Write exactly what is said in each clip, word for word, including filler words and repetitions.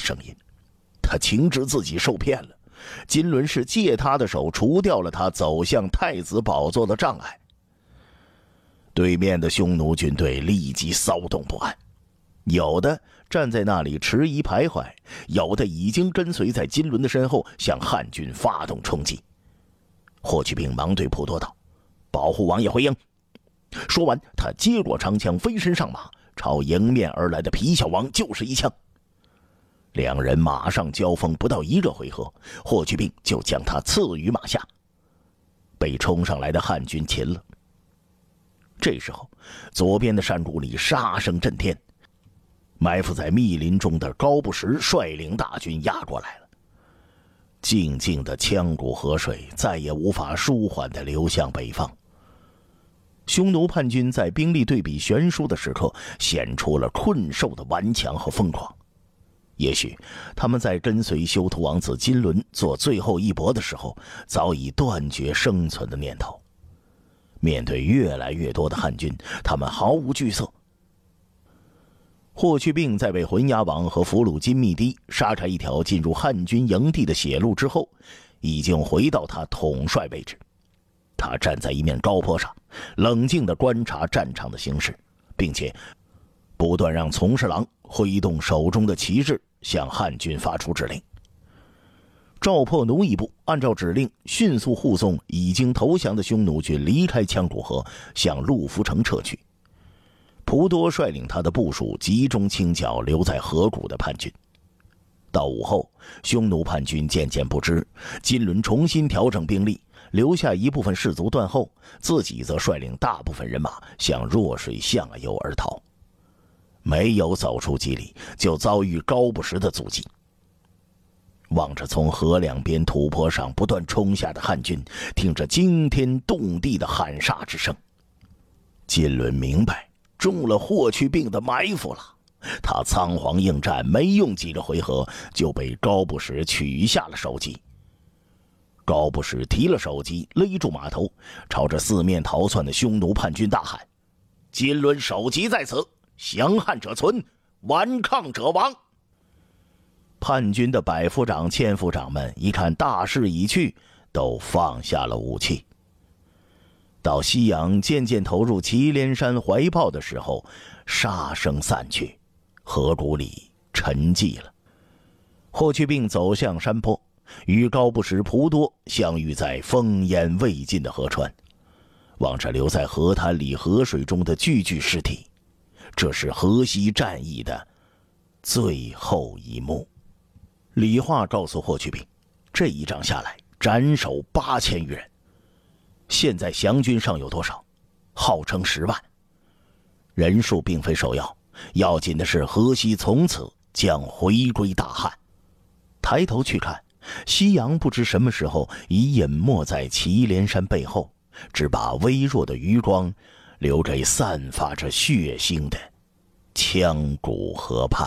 声音。他情知自己受骗了，金轮是借他的手除掉了他走向太子宝座的障碍。对面的匈奴军队立即骚动不安，有的站在那里迟疑徘徊，有的已经跟随在金轮的身后向汉军发动冲击。霍去病忙对普多道：“保护王爷回营。”说完，他接过长枪，飞身上马，朝迎面而来的皮小王就是一枪。两人马上交锋，不到一个回合，霍去病就将他刺于马下，被冲上来的汉军擒了。这时候，左边的山谷里杀声震天，埋伏在密林中的高不时率领大军压过来了。静静的羌谷河水再也无法舒缓地流向北方。匈奴叛军在兵力对比悬殊的时刻，显出了困兽的顽强和疯狂。也许他们在跟随修图王子金轮做最后一搏的时候，早已断绝生存的念头。面对越来越多的汉军，他们毫无惧色。霍去病在被浑牙王和俘虏金密堤杀开一条进入汉军营地的血路之后，已经回到他统帅位置。他站在一面高坡上，冷静地观察战场的形势，并且不断让从侍郎挥动手中的旗帜，向汉军发出指令。赵破奴一部按照指令迅速护送已经投降的匈奴军离开羌谷河，向陆浮城撤去。蒲多率领他的部属集中清剿留在河谷的叛军。到午后，匈奴叛军渐渐不支，金轮重新调整兵力，留下一部分士卒断后，自己则率领大部分人马向弱水下游而逃。没有走出几里，就遭遇高不时的阻击。望着从河两边土坡上不断冲下的汉军，听着惊天动地的喊杀之声，金轮明白中了霍去病的埋伏了。他仓皇应战，没用几个回合就被高不时取下了首级。高不时提了首级，勒住马头，朝着四面逃窜的匈奴叛军大喊：“金轮首级在此，降汉者存，顽抗者亡！”叛军的百夫长、千夫长们一看大势已去，都放下了武器。到夕阳渐渐投入祁连山怀抱的时候，杀声散去，河谷里沉寂了。霍去病走向山坡，与高不时、蒲多相遇在烽烟未尽的河川，望着留在河滩里河水中的具具尸体，这是河西战役的最后一幕。李化告诉霍去病，这一仗下来斩首八千余人。现在降军尚有多少？号称十万。人数并非首要，要紧的是河西从此将回归大汉。抬头去看，夕阳不知什么时候已隐没在祁连山背后，只把微弱的余光留给散发着血腥的羌谷河畔。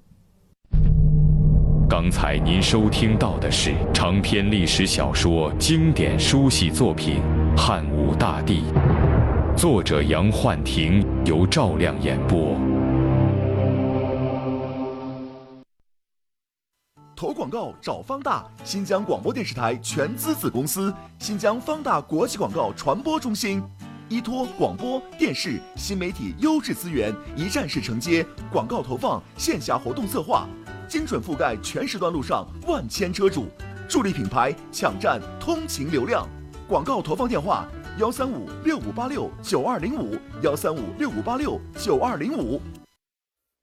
刚才您收听到的是长篇历史小说经典书系作品《汉武大帝》，作者杨焕廷，由赵亮演播。 投广告找方大，新疆广播电视台全资子公司，新疆方大国际广告传播中心，依托广播电视新媒体优质资源，一站式承接广告投放、线下活动策划，精准覆盖全时段路上万千车主，助力品牌抢占通勤流量。广告投放电话：幺三五六五八六九二零五，幺三五六五八六九二零五。